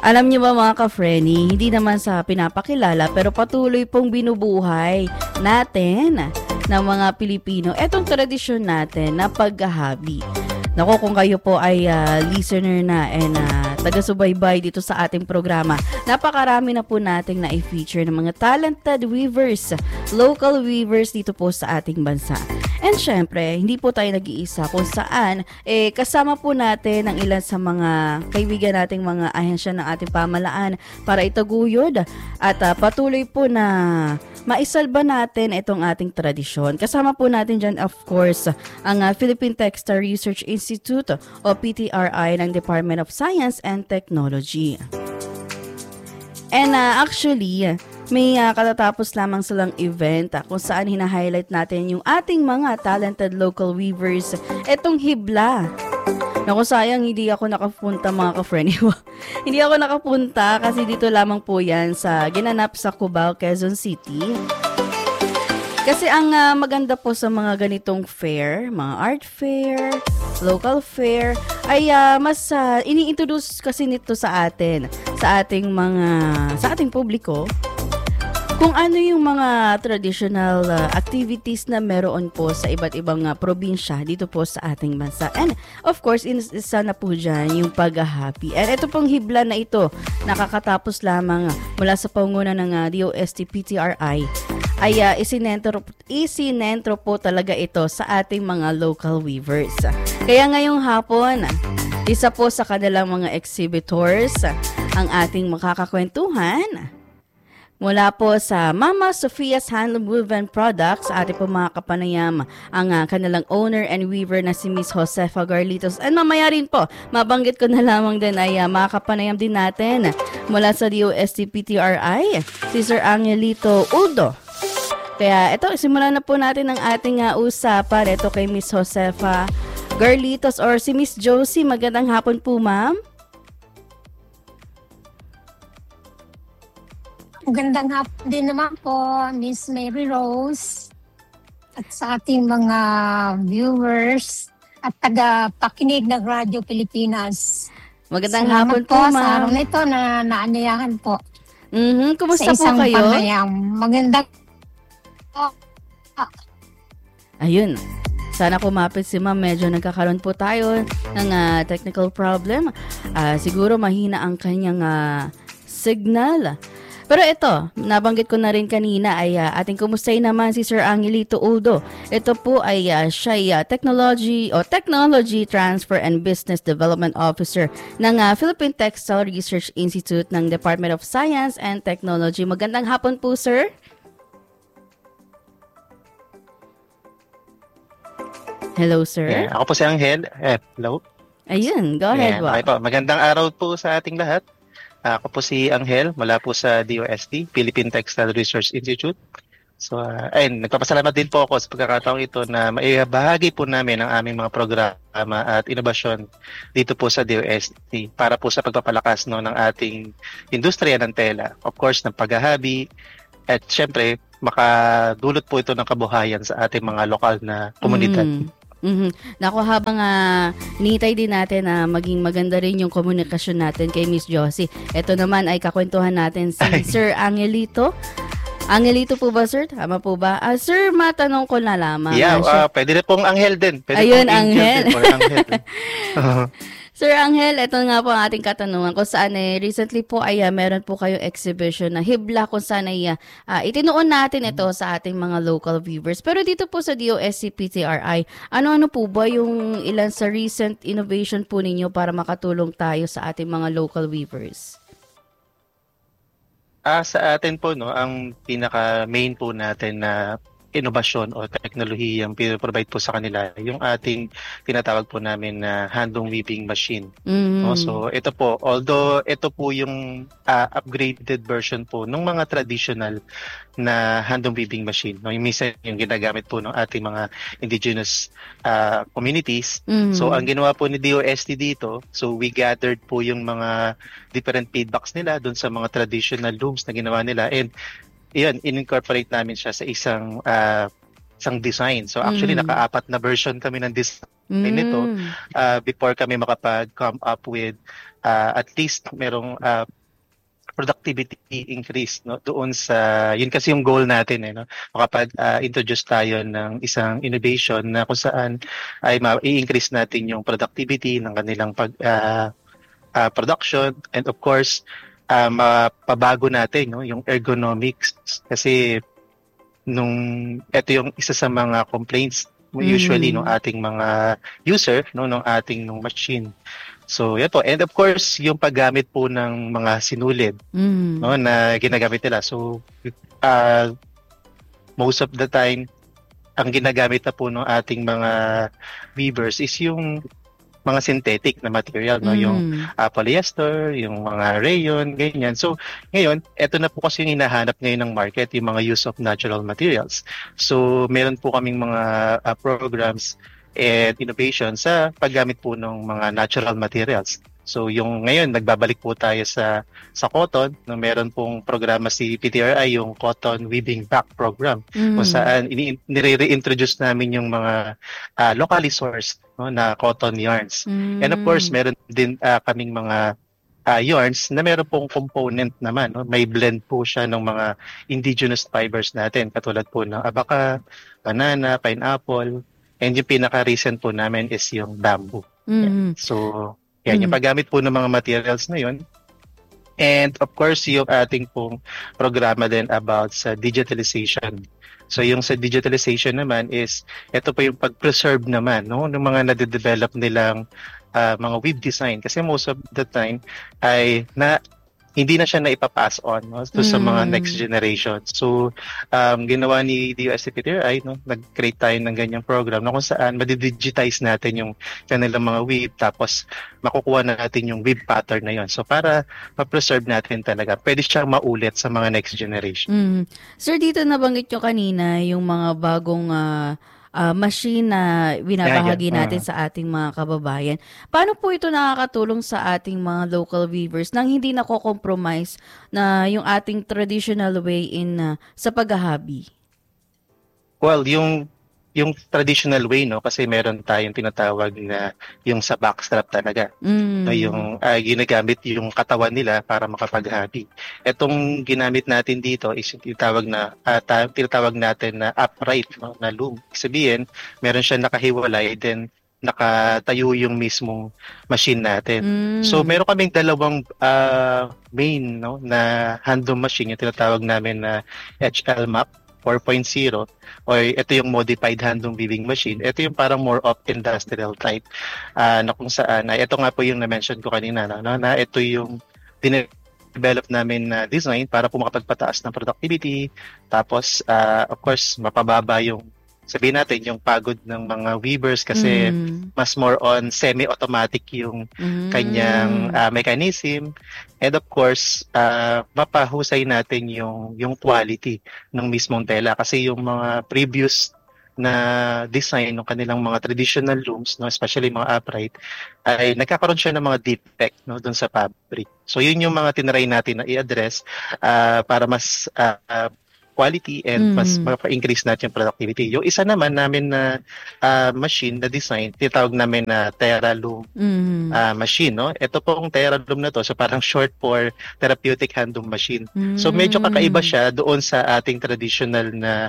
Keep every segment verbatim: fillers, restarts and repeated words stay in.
Alam niyo ba mga ka-Frenny, hindi naman sa pinapakilala pero patuloy pong binubuhay natin ng mga Pilipino etong tradisyon natin na paghahabi. Nako, kung kayo po ay uh, listener na and uh, taga-subaybay dito sa ating programa, napakarami na po nating na-feature ng mga talented weavers, local weavers dito po sa ating bansa. And syempre, hindi po tayo nag-iisa kung saan eh, kasama po natin ang ilan sa mga kaibigan nating mga ahensya ng ating pamalaan para itaguyod at uh, patuloy po na maisalba natin itong ating tradisyon. Kasama po natin dyan, of course, ang uh, Philippine Textile Research Institute o P T R I ng Department of Science and Technology. And uh, actually, may uh, katatapos lamang silang event uh, kung saan hina-highlight natin yung ating mga talented local weavers. Etong hibla. Naku, sayang hindi ako nakapunta mga ka-friend. Hindi ako nakapunta kasi dito lamang po yan sa ginanap sa Cubao, Quezon City. Kasi ang uh, maganda po sa mga ganitong fair, mga art fair, local fair, ay uh, mas uh, ini-introduce kasi nito sa atin, sa ating mga, sa ating publiko, kung ano yung mga traditional uh, activities na meron po sa iba't ibang uh, probinsya dito po sa ating bansa. And of course, isa na po dyan yung paghahapi. And ito pong hibla na ito, nakakatapos lamang uh, mula sa pangunguna ng uh, D O S T P T R I, ay uh, isinentro, isinentro po talaga ito sa ating mga local weavers. Kaya ngayong hapon, isa po sa kanilang mga exhibitors ang ating makakakwentuhan mula po sa Mama Sophia's Handloom Woven Products. Ating po mga kapanayam ang uh, kanilang owner and weaver na si Miss Josefa Garlitos. And mamaya rin po, mabanggit ko na lamang din ay uh, mga kapanayam din natin mula sa D O S T P T R I, si Sir Angelito Uldo. Kaya ito, simulan na po natin ang ating uh, usapan. Ito kay Miss Josefa Garlitos or si Miss Josie. Magandang hapon po, ma'am. Magandang hapon din naman po, Miss Mary Rose, at sa ating mga viewers at taga-pakinig ng Radyo Pilipinas. Magandang Salamat hapon po, po ma'am. Sa araw na ito na naanyayahan po. Mm-hmm. Kumusta sa isang po kayo? Panayam. Magandang po. Ah. Ayun. Sana kumapit si ma'am. Medyo nagkakaroon po tayo ng uh, technical problem. Uh, siguro mahina ang kanyang uh, signal. Pero ito, nabanggit ko na rin kanina ay uh, ating kumustahin naman si Sir Angelito Uldo. Ito po ay uh, siya ay uh, Technology o Technology Transfer and Business Development Officer ng uh, Philippine Textile Research Institute ng Department of Science and Technology. Magandang hapon po, sir. Hello, sir. Yeah, ako po si Angel. Eh, hello. Ayun, go ahead. Yeah, okay po. Magandang araw po sa ating lahat. Ako po si Angel, mula po sa D O S T, Philippine Textile Research Institute. So, uh, ayun, nagpapasalamat din po ako sa pagkakataong ito na maibahagi po namin ang aming mga programa at inobasyon dito po sa D O S T para po sa pagpapalakas no, ng ating industriya ng tela. Of course, ng paghahabi at syempre, makadulot po ito ng kabuhayan sa ating mga lokal na komunidad. Mm. Mm-hmm. Naku, habang uh, nitay din natin na uh, maging maganda rin yung komunikasyon natin kay Miss Josie. Ito naman ay kakwentuhan natin si Ay. Sir Angelito. Angelito po ba, sir? Tama po ba? Uh, sir, matanong ko na lamang. Yeah, uh, pwede rin pong Angel din. Pwede Ayun, pong Angel. Angel. Angel. uh-huh. Sir Angel, ito nga po ang ating katanungan kung saan eh, recently po ay uh, meron po kayong exhibition na hibla kung saan ay uh, itinuon natin ito sa ating mga local viewers. Pero dito po sa D O S T P T R I, ano-ano po ba yung ilan sa recent innovation po ninyo para makatulong tayo sa ating mga local weavers? Ah, sa atin po, no, ang pinaka-main po natin na inobasyon o teknolohiyang pinaprovide po sa kanila yung ating tinatawag po namin na handloom weaving machine. Mm-hmm. No? So ito po, although ito po yung uh, upgraded version po ng mga traditional na handloom weaving machine, no? Yung minsan yung ginagamit po ng ating mga indigenous uh, communities. Mm-hmm. So ang ginawa po ni D O S T dito, so we gathered po yung mga different feedbacks nila dun sa mga traditional looms na ginawa nila, and iyan, in-incorporate namin siya sa isang uh, isang design. So actually, mm. naka-apat na version kami ng design nito Mm. uh, before kami makapag-come up with uh, at least merong uh, productivity increase, no, doon sa yun kasi yung goal natin, eh, no, makapag uh, introduce tayo ng isang innovation na kung saan ay ma-increase natin yung productivity ng kanilang pag uh, uh, production, and of course uh, mapabago natin, no, yung ergonomics kasi nung ito yung isa sa mga complaints usually Mm. no ating mga user, no, ng ating nung machine. So, yan po. And of course, yung paggamit po ng mga sinulid, Mm. no, na ginagamit nila. So, uh, most of the time, ang ginagamit na po ng ating mga weavers is yung mga synthetic na material, no, yung Mm. uh, polyester, yung mga rayon, ganyan. So, ngayon, eto na po kasi yung hinahanap ngayon ng market, yung mga use of natural materials. So, meron po kaming mga uh, programs and innovation sa paggamit po ng mga natural materials. So yung ngayon nagbabalik po tayo sa sa cotton, no, meron pong programa si P T R I, yung Cotton Weaving Back Program, Mm. kung saan ini- nire-reintroduce namin yung mga uh, locally sourced, no, na cotton yarns. Mm. And of course, meron din uh, kaming mga uh, yarns na meron pong component naman, no? May blend po siya ng mga indigenous fibers natin, katulad po ng abaca, banana, pineapple. And yung pinaka-recent po namin is yung bamboo. Mm. So, yan, Mm. yung paggamit po ng mga materials na yun. And of course, yung ating pong programa din about sa digitalization. So, yung sa digitalization naman is, ito po yung pag-preserve naman, no, ng mga nade-develop nilang uh, mga weave design. Kasi most of the time ay na hindi na siya na ipapass on, no, to sa mga Mm. next generation. So, um, ginawa ni D O S T P T R I, no, nag-create tayo ng ganyang program na kung saan madidigitize natin yung kanilang mga weave, tapos makukuha na natin yung weave pattern na yon. So, para ma-preserve natin talaga, pwede siyang maulit sa mga next generation. Mm. Sir, dito nabanggit nyo kanina yung mga bagong ah, ah, machine na binabahagi Yeah, yeah. natin Mm. sa ating mga kababayan. Paano po ito nakakatulong sa ating mga local weavers nang hindi nako-compromise na yung ating traditional way in ah, sa paghahabi? Well, yung yung traditional way, no, kasi meron tayong tinatawag na yung sa backstrap talaga. Mm. No, yung uh, ginagamit yung katawan nila para makapaghabi. Etong ginamit natin dito is yung tinatawag na uh, ta- tinatawag natin na upright, no, na loom. Ibig sabihin, meron siya nakahiwalay, then nakatayo yung mismong machine natin. Mm. So meron kaming dalawang uh, main, no, na hand loom machine, yung tinatawag namin na H L M A P four point oh, or ito yung modified hand loom weaving machine. Ito yung parang more of industrial type, uh, na kung saan, ay ito nga po yung na-mention ko kanina, no, no, na ito yung dinevelop namin na design para po makapagpataas ng productivity, tapos uh, of course mapababa yung, sabihin natin, yung pagod ng mga weavers kasi Mm. mas more on semi-automatic yung Mm. kanyang uh, mechanism, and of course uh, mapahusay natin yung yung quality ng mismong tela kasi yung mga previous na design ng kanilang mga traditional looms, no, especially mga upright, ay nagkakaroon siya ng mga defect, no, doon sa fabric. So yun yung mga tinry natin na i-address uh, para mas uh, uh, quality and mas Mm. mapa-increase natin yung productivity. Yung isa naman namin na uh, machine na design, tinatawag namin na Terra Loom Mm. uh, machine, no? Ito pong Terra Loom na to, so parang short for therapeutic hand loom machine. So medyo kakaiba siya doon sa ating traditional na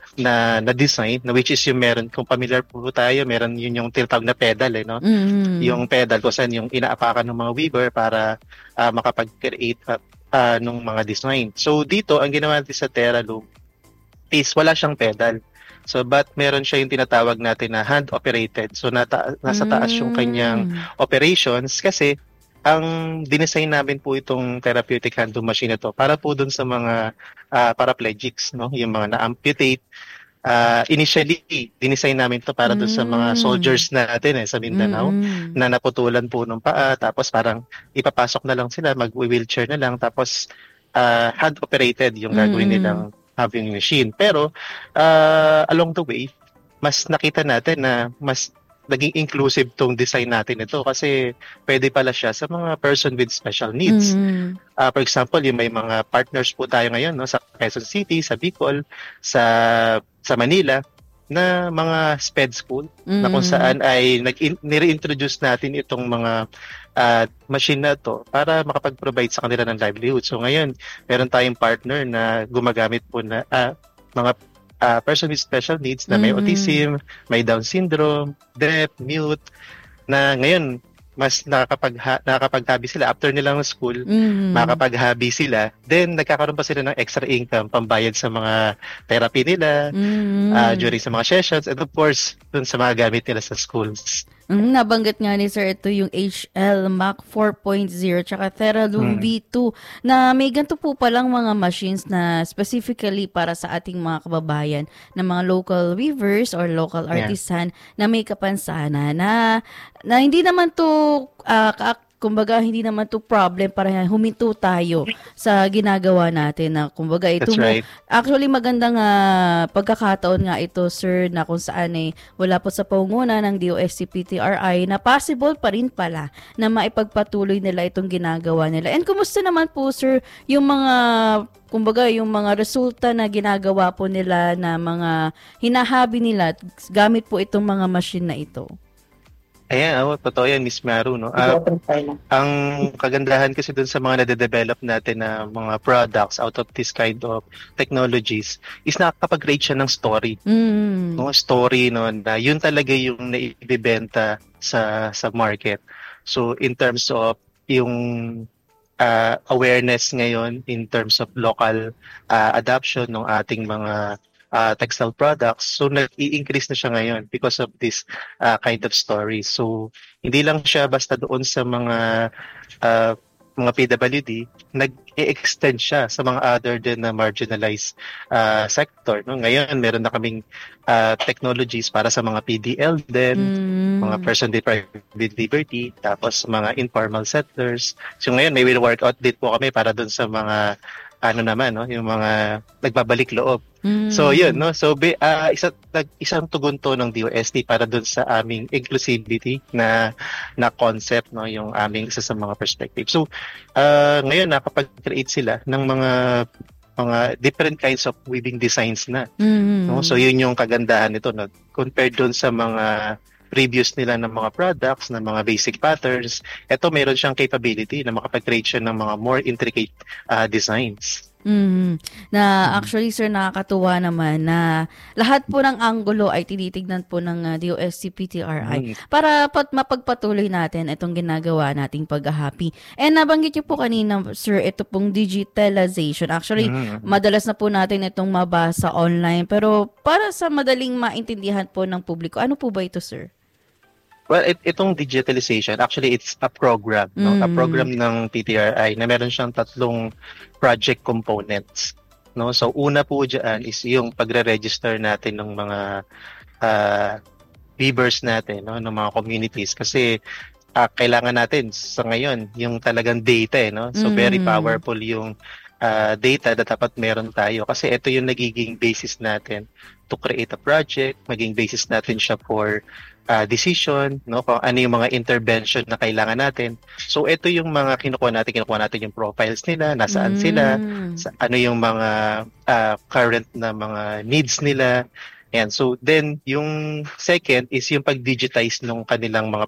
na na design, na which is yung meron, kung familiar po tayo, meron yun yung tinatawag na pedal, eh, no? Mm. Yung pedal kung saan yung inaapakan ng mga weaver para uh, makapag-create uh, uh, ng mga design. So dito, ang ginawa natin sa Terra Loom is wala siyang pedal. So but meron siya yung tinatawag natin na hand operated. So nata- nasa taas yung kanyang Mm. operations kasi ang dinesign namin po itong therapeutic hand loom machine ito para po dun sa mga uh, paraplegics, no, yung mga na-amputate. Uh, initially, dinesign namin to para dun sa mga Mm. soldiers natin, eh, sa Mindanao, Mm. na naputulan po ng paa, tapos parang ipapasok na lang sila, mag-wheelchair na lang, tapos uh, hand-operated yung gagawin Mm. nilang having machine. Pero uh, along the way, mas nakita natin na mas naging inclusive tong design natin ito kasi pwede pala siya sa mga person with special needs. Mm. Uh, for example, yung may mga partners po tayo ngayon, no, sa Quezon City, sa Bicol, sa sa Manila, na mga sped school Mm. na kung saan ay nag nire-introduce natin itong mga uh, machine na to para makapag-provide sa kanila ng livelihood. So ngayon, meron tayong partner na gumagamit po na uh, mga uh, person with special needs na may Mm. autism, may Down syndrome, deaf, mute, na ngayon mas nakakapag nakakapaghabi sila after nilang school, Mm. makakapaghabi sila, then nagkakaroon pa sila ng extra income pambayad sa mga therapy nila, Mm. uh, during sa mga sessions, and of course, dun sa mga gamit nila sa schools. Mm, nabanggit nga ni Sir, ito yung H L Mac four point oh tsaka Theraloom Hmm. V two na may ganito po palang mga machines na specifically para sa ating mga kababayan na mga local weavers or local Yeah. artisan na may kapansanan na, na hindi naman to ah, ka- kumbaga hindi naman to problem para huminto tayo sa ginagawa natin na kumbaga ito That's mo right. actually magandang ah, pagkakataon nga ito, sir, na kung saan eh, wala po sa pangunguna ng D O S T P T R I na possible pa rin pala na maipagpatuloy nila itong ginagawa nila. And kumusta naman po, sir, yung mga kumbaga yung mga resulta na ginagawa po nila na mga hinahabi nila gamit po itong mga machine na ito? Ayan, oh, totoo yan, Miss Maru, no? Ah, ang kagandahan kasi dun sa mga nade-develop natin na mga products out of this kind of technologies is nakakapag-create siya ng story. Mm. No? Story, no? Na yun talaga yung naibibenta sa sa market. So, in terms of yung uh, awareness ngayon in terms of local uh, adoption ng ating mga uh, textile products. So, nag-i-increase na siya ngayon because of this uh, kind of story. So, hindi lang siya basta doon sa mga uh, mga P W D, nag-i-extend siya sa mga other than na marginalized uh, sector. No? Ngayon, meron na kaming uh, technologies para sa mga P D L din, Mm. mga person deprived with liberty, tapos mga informal settlers. So ngayon, may will workout din po kami para doon sa mga ano naman, no, yung mga nagbabalik loob. Mm. So yun, no. So be, uh, isa nag isang tugon to ng D O S T para doon sa aming inclusivity na na concept, no, yung aming isa sa mga perspective. So uh, ngayon nakapag-create sila ng mga mga different kinds of weaving designs na. Mm. No? So yun yung kagandahan nito, no? Compared doon sa mga previous nila ng mga products, ng mga basic patterns, ito meron siyang capability na makapag-create siya ng mga more intricate uh, designs. Mm. Na actually, sir, nakakatuwa naman na lahat po ng anggulo ay tinitignan po ng uh, D O S T P T R I Mm. para pat mapagpatuloy natin itong ginagawa nating paghahapi. And nabanggit niyo po kanina, sir, ito pong digitalization. Actually, Mm. madalas na po natin itong mabasa online. Pero para sa madaling maintindihan po ng publiko, ano po ba ito, sir? Well, it, itong digitalization, actually it's a program, no? A Mm. program ng P T R I na meron siyang tatlong project components, no? So una po diyan is yung pagre-register natin ng mga uh, weavers natin, no, ng mga communities kasi uh, kailangan natin sa ngayon yung talagang data, eh, no? So very Mm. powerful yung uh, data na dapat meron tayo kasi ito yung nagiging basis natin to create a project, maging basis natin siya for uh, decision, no, kung ano yung mga intervention na kailangan natin. So ito yung mga kinukuha natin, kinukuha natin yung profiles nila, nasaan Mm. sila, sa, ano yung mga uh, current na mga needs nila. And so then yung second is yung pag-digitize ng kanilang mga